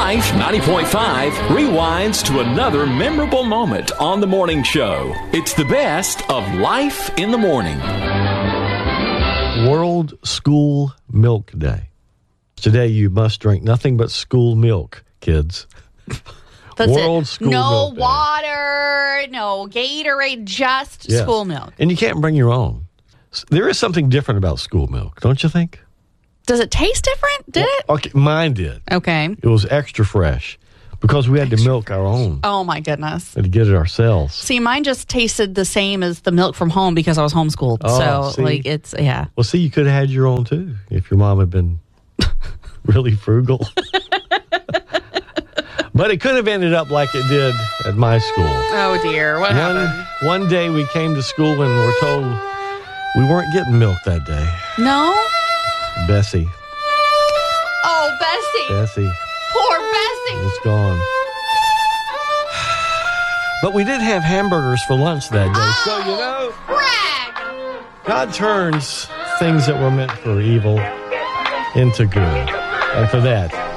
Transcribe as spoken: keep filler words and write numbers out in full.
Life ninety point five rewinds to another memorable moment on the morning show. It's the best of Life in the Morning. World School Milk Day. Today you must drink nothing but school milk, kids. That's World it. School no Milk Day. water, no Gatorade, just Yes. school milk. And you can't bring your own. There is something different about school milk, don't you think? Does it taste different? Did it? Okay, mine did. Okay. It was extra fresh because we had to milk our own. Oh, my goodness. We had to get it ourselves. See, mine just tasted the same as the milk from home because I was homeschooled. Oh, so, see? like, it's, yeah. Well, see, you could have had your own, too, if your mom had been really frugal. But it could have ended up like it did at my school. Oh, dear. What One, happened? one day we came to school and were told we weren't getting milk that day. No? Bessie. Oh, Bessie. Bessie Poor Bessie. was gone. But we did have hamburgers for lunch that day. Oh, So, you know, brag. God turns things that were meant for evil into good. And for that,